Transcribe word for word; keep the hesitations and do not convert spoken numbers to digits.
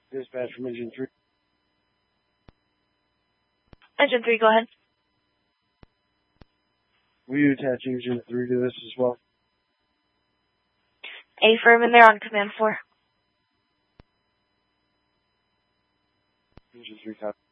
Dispatch from Engine three. Engine three, go ahead. Will you attach Engine three to this as well? Affirm, there on command four. Engine three, copy.